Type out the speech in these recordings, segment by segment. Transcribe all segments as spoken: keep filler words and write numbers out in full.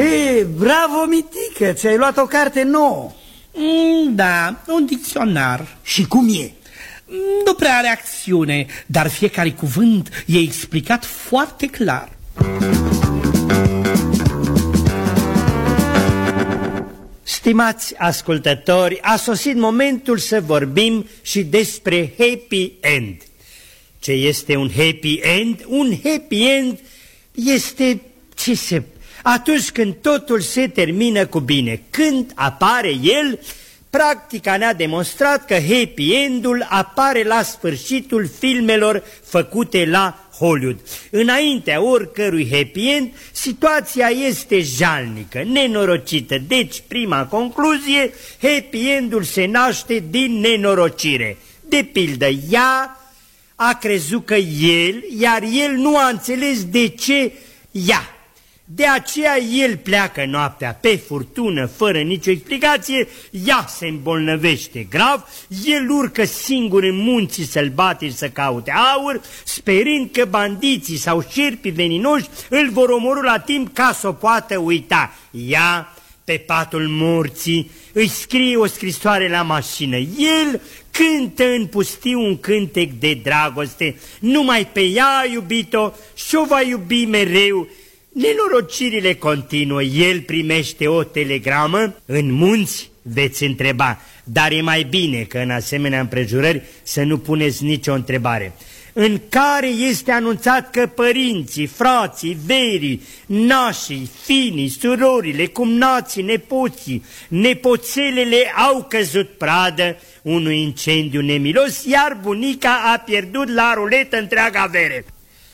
E, bravo, Mitică, ți-ai luat o carte nouă. Mm, da, un dicționar. Și cum e? Nu prea are acțiune, dar fiecare cuvânt e explicat foarte clar. Stimați ascultători, a sosit momentul să vorbim și despre happy end. Ce este un happy end? Un happy end este ce se... atunci când totul se termină cu bine. Când apare el, practica ne-a demonstrat că happy end-ul apare la sfârșitul filmelor făcute la Hollywood. Înaintea oricărui happy end, situația este jalnică, nenorocită. Deci, prima concluzie, happy end-ul se naște din nenorocire. De pildă, ea a crezut că el, iar el nu a înțeles de ce ea. De aceea el pleacă noaptea pe furtună, fără nicio explicație, ea se îmbolnăvește grav, el urcă singur în munții sălbatici să caute aur, sperând că bandiții sau șerpii veninoși îl vor omorî la timp ca să o poată uita. Ea, pe patul morții, îi scrie o scrisoare la mașină. El cântă în pustiu un cântec de dragoste, numai pe ea a iubit-o și-o va iubi mereu. Nenorocirile continuă, el primește o telegramă, în munți veți întreba, dar e mai bine că în asemenea împrejurări să nu puneți nicio întrebare, în care este anunțat că părinții, frații, verii, nașii, finii, surorile, cumnații, nepoții, nepoțelele au căzut pradă unui incendiu nemilos, iar bunica a pierdut la ruletă întreaga avere.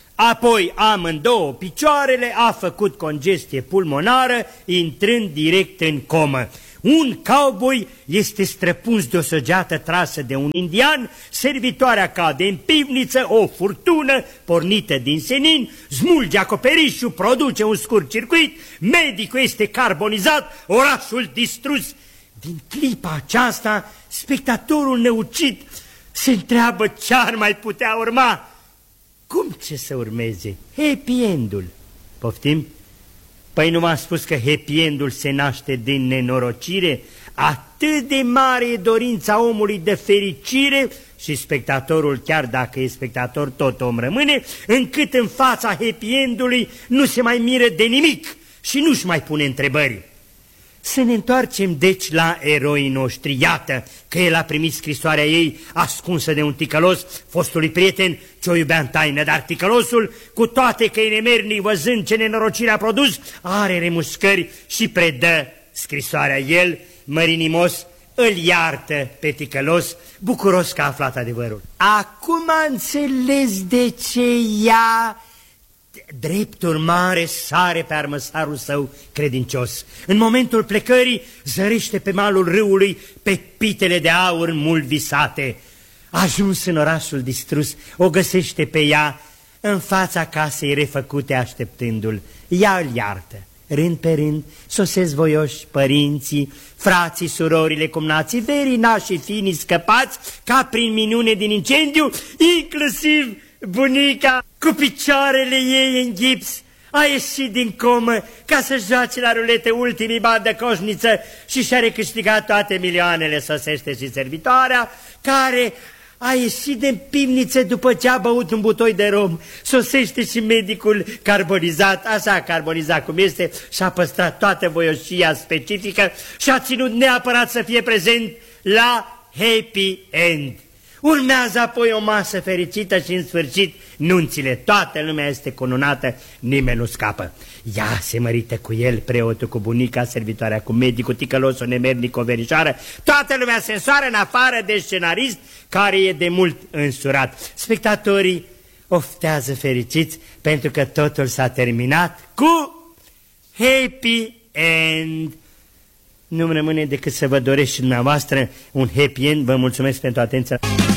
Apoi amândouă picioarele a făcut congestie pulmonară, intrând direct în comă. Un cowboy este străpuns de o săgeată trasă de un indian, servitoarea cade în pivniță, o furtună pornită din senin, smulge acoperișul, produce un scurt circuit, medicul este carbonizat, orașul distrus. Din clipa aceasta, spectatorul neucit se întreabă ce ar mai putea urma. Cum ce să urmeze? Happy end-ul. Poftim? Păi nu v-am spus că happy end-ul se naște din nenorocire? Atât de mare e dorința omului de fericire, și spectatorul, chiar dacă e spectator, tot om rămâne, încât în fața happy end-ului nu se mai miră de nimic și nu-și mai pune întrebări. Să ne întoarcem deci la eroii noștri. Iată că el a primit scrisoarea ei ascunsă de un ticălos, fostului prieten ce o iubea în taină, dar ticălosul, cu toate că e nemernic văzând ce nenorocire a produs, are remușcări și predă scrisoarea. El, mărinimos, îl iartă pe ticălos, bucuros că a aflat adevărul. Acum a înțeles de ce ea... Drept urmare sare pe armăsarul său credincios. În momentul plecării zărește pe malul râului pepitele de aur mult visate. Ajuns în orașul distrus, o găsește pe ea în fața casei refăcute așteptându-l. Ea îl iartă. Rând pe rând sosesc voioși părinții, frații, surorile, cumnații, verii, nașii, finii scăpați ca prin minune din incendiu, inclusiv bunica cu picioarele ei în gips. A ieșit din comă ca să joace la rulete ultimii bani de coșniță și și-a recâștigat toate milioanele. Sosește și servitoarea care a ieșit din pivniță după ce a băut un butoi de rom. Sosește și medicul carbonizat, așa carbonizat cum este, și-a păstrat toată voioșia specifică și a ținut neapărat să fie prezent la happy end. Urmează apoi o masă fericită și în sfârșit nunțile. Toată lumea este cununată, nimeni nu scapă. Ea se mărită cu el, preotul cu bunica, servitoarea cu medicul, ticălosul, nemernic, o verișoară. Toată lumea se însoară în afară de scenarist care e de mult însurat. Spectatorii oftează fericiți pentru că totul s-a terminat cu happy end. Nu-mi rămâne decât să vă doresc și dumneavoastră un happy end. Vă mulțumesc pentru atenție.